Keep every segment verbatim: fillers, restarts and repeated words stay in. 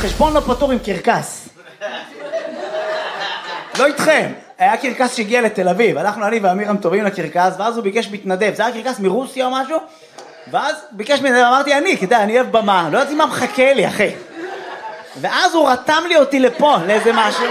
חשבון לא פתור עם קרקס. לא איתכם. היה קרקס שהגיע לתל אביב, הלכנו אני ואמירם טובים לקרקס, ואז הוא ביקש מתנדב, זה היה קרקס מרוסיה או משהו, ואז ביקש מתנדב, אמרתי אני, כדאי, אני אוהב במה, לא יודעת מה מחכה לי, אחי. ואז הוא רתם לי אותי לפה, לאיזה משהו.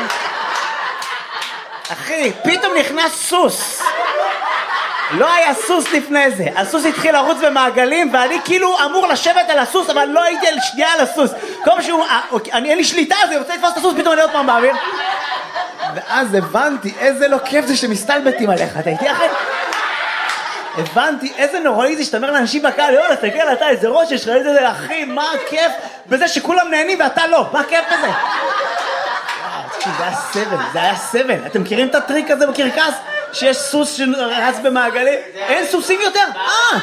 אחי, פתאום נכנס סוס. לא היה סוס לפני זה, הסוס התחיל לרוץ במעגלים, ואני כאילו אמור לשבת על הסוס, אבל לא הייתי על שנייה על הסוס. כל שהוא, אני, אין לי שליטה, אז אני רוצה לתפוס את הסוס, פתאום אני עוד פעם באוויר. ואז הבנתי איזה לא כיף זה שמסתלבטים עליך, אתה איתי אחרי? הבנתי איזה נוראי זה שאתה אומר לאנשים בקהל, יאללה, תקל אתה איזה ראש, יש לך איזה אחי, מה הכיף בזה שכולם נהנים ואתה לא, מה הכיף בזה? זה היה סבל, זה היה סבל. אתם מכירים את הטריק הזה בקרקס? שיש סוס שרץ במעגלים? אין סוסים יותר? אה!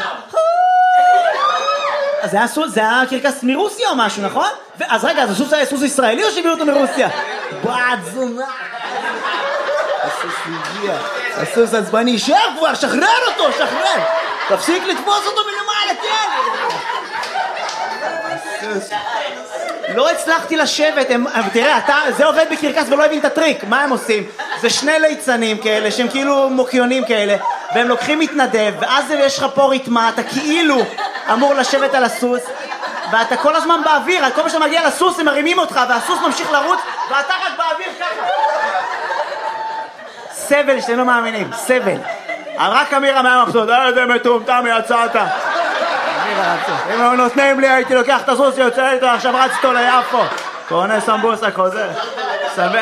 אז זה היה קרקס מרוסיה או משהו, נכון? אז רגע, אז הסוס היה סוס ישראלי או שהביאו אותו מרוסיה? בעד זונה! הסוס הגיע, הסוס עצבני, שב כבר, שחרר אותו, שחרר! תפסיק לתפוס אותו מלמעלה, כן! הסוס... לא הצלחתי לשבת, הם, תראה, אתה, זה עובד בקרקס ולא הבין את הטריק, מה הם עושים? זה שני ליצנים כאלה, שהם כאילו מוקיונים כאלה, והם לוקחים מתנדב, ואז יש לך פה ריתמה, אתה כאילו אמור לשבת על הסוס, ואתה כל הזמן באוויר, כל מה שאתה מגיע לסוס הם מרימים אותך, והסוס ממשיך לרוץ, ואתה רק באוויר ככה. סבל, שאתם לא מאמינים, סבל. רק אמירה מהמחסות, איזה מטומטם יצאת. אם הם נותנים לי, הייתי לוקח את הסוס שיוצא איתו, עכשיו רצתו ליפו. קונה סמבוסה, חוזר. סבל.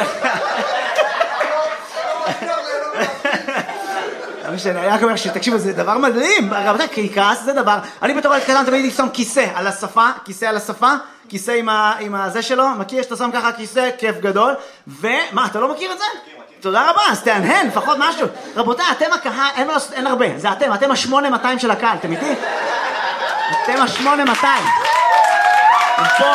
אני רק אומר שתקשיבו, זה דבר מדהים. רבותיי, קרקס זה דבר. אני בתור ילד קטן תמיד שם כיסא על השפה, כיסא על השפה, כיסא עם הזה שלו, מכיר שאתה שם ככה כיסא, כיף גדול. ומה, אתה לא מכיר את זה? תודה רבה, אז תענהן, לפחות משהו. רבותיי, אתם הקהל, אין הרבה, זה אתם, אתם השמונה מאתיים של הקהל, אתם איתי? אתם השמונה מאתיים. פה.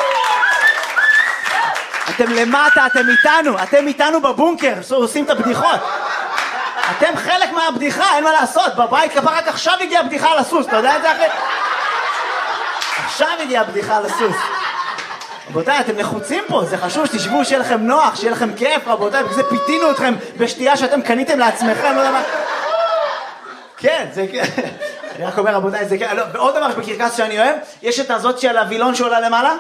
אתם למטה, אתם איתנו, אתם איתנו בבונקר, עושים את הבדיחות. אתם חלק מהבדיחה, אין מה לעשות, בבית כפה רק עכשיו הגיעה הבדיחה על הסוס, אתה יודע את זה אחרי? עכשיו הגיעה הבדיחה על הסוס. רבותיי, אתם לחוצים פה, זה חשוב שתשבו, שיהיה לכם נוח, שיהיה לכם כיף, רבותיי, בגלל זה פיתינו אתכם בשתייה שאתם קניתם לעצמכם, לא יודע מה. כן, זה כן. אני רק אומר, רבותיי, זה כן. ועוד דבר בקרקס שאני אוהב, יש את הזאת של הווילון שעולה למעלה,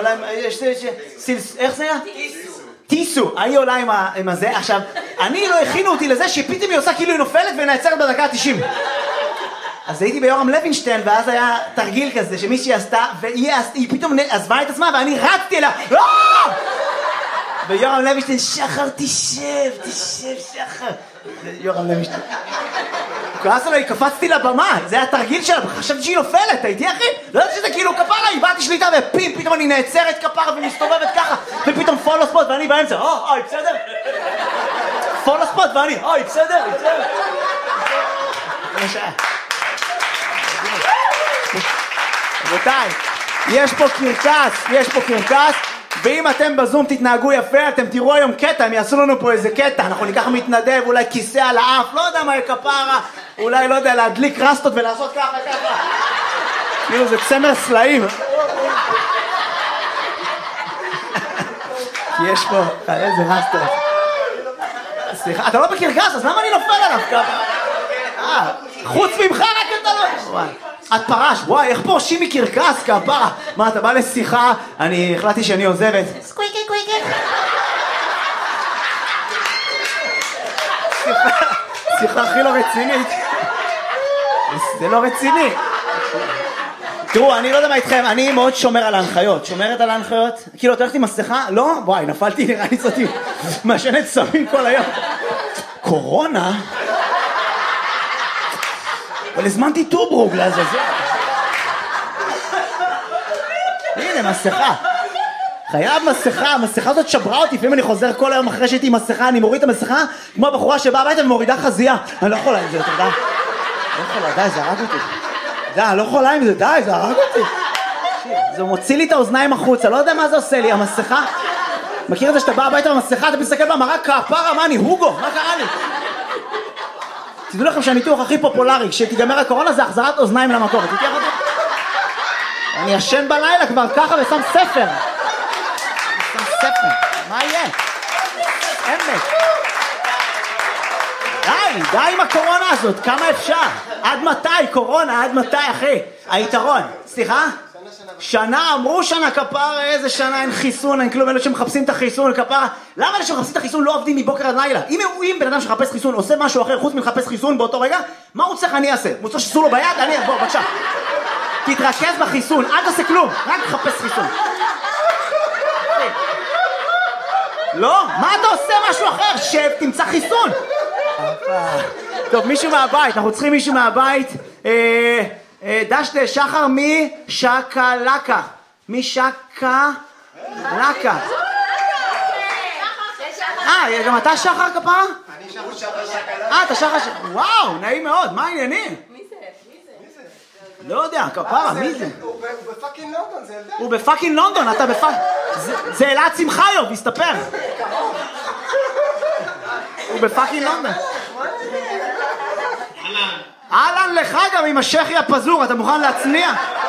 איך זה היה? טיסו. טיסו, היא עולה עם הזה. עכשיו, אני לא הכינו אותי לזה שפתאום היא עושה כאילו היא נופלת ונעצרת בדקה ה-תשעים. אז הייתי ביורם לוינשטיין, ואז היה תרגיל כזה שמישהי עשתה, והיא פתאום עזבה את עצמה, ואני רצתי אליה, ויורם לוינשטיין, שחר, תשב, תשב, שחר. יורם לוינשטיין. כועס עליי, קפצתי לבמה, זה היה תרגיל שלה, חשבתי שהיא נופלת, הייתי אחי? לא יודעת שזה כאילו כפרה, איבדתי שליטה, ופים, פתאום אני נעצרת כפרה ומסתובבת ככה, ופתאום פולו ספוט, ואני באמצע, או, אוי, בסדר? פולו ספוט, ואני, אוי, בסדר? בסדר? רבותיי, יש פה קרקס, יש פה קרקס, ואם אתם בזום תתנהגו יפה, אתם תראו היום קטע, הם יעשו לנו פה איזה קטע, אנחנו ניקח מתנדב, אולי כיסא על האף, לא יודע מה כפרה, אולי לא יודע, להדליק רסטות ולעשות ככה ככה, כאילו זה צמר סלעים. כי יש פה, איזה רסטות. סליחה, אתה לא בקרקס, אז למה אני נופל עליו ככה? אה, חוץ ממך רק אתה לא... את פרש, וואי, איך פורשים מקרקס, כפרה? מה, אתה בא לשיחה? אני החלטתי שאני עוזבת. סקוויקי, קוויקי. שיחה הכי לא רצינית. זה לא רציני. תראו, אני לא יודע מה איתכם, אני מאוד שומר על ההנחיות. שומרת על ההנחיות? כאילו, את הולכת עם מסכה? לא? וואי, נפלתי, נראה לי זאתי. מעשנת סמים כל היום. קורונה? אבל הזמנתי טוברוק לעזאזל. הנה, מסכה. חייב מסכה, המסכה הזאת שברה אותי, לפעמים אני חוזר כל היום אחרי שהייתי עם מסכה, אני מוריד את המסכה, כמו הבחורה שבאה הביתה ומורידה חזייה. אני לא יכולה עם זה, אתה יודע? לא יכולה, די, זה הרג אותי. די, אני לא יכולה עם זה, די, זה הרג אותי. זה מוציא לי את האוזניים החוצה, לא יודע מה זה עושה לי, המסכה. מכיר את זה שאתה בא הביתה במסכה, אתה מסתכל במראה, כפרה, מה אני, הוגו, מה קרה לי? תדעו לכם שהניתוח הכי פופולרי, כשתיגמר הקורונה זה החזרת אוזניים למקור. תתייח אותי? אני ישן בלילה כבר ככה ושם ספר. ספר, מה יהיה? אמת. די, די עם הקורונה הזאת, כמה אפשר? עד מתי, קורונה, עד מתי, אחי? היתרון, סליחה? שנה, אמרו שנה כפרה, איזה שנה, אין חיסון, אין כלום, אלה שמחפשים את החיסון, כפרה. למה אלה שמחפשים את החיסון לא עובדים מבוקר עד לילה? אם אם בן אדם שמחפש חיסון עושה משהו אחר חוץ מלחפש חיסון באותו רגע, מה הוא צריך אני אעשה? הוא צריך שתעשו לו ביד? אני, בוא, בבקשה. תתרכז בחיסון, אל תעשה כלום, רק תחפש חיסון. לא? מה אתה עושה משהו אחר? שב, תמצא חיסון. טוב, מישהו מהבית, אנחנו צריכים מישהו מהבית. דשדה, שחר משקלקה. משקלקה. אה, גם אתה שחר כפרה? אני שחר שקלקה. אה, אתה שחר שקלקה. וואו, נעים מאוד, מה העניינים? מי זה? מי זה? לא יודע, כפרה, מי זה? הוא בפאקינג לונדון, זה ילדה. הוא בפאקינג לונדון, אתה בפאקינג... זה אלעד שמחיוב, הסתפר. הוא בפאקינג לונדון. אהלן לך גם עם השחי הפזור, אתה מוכן להצניע?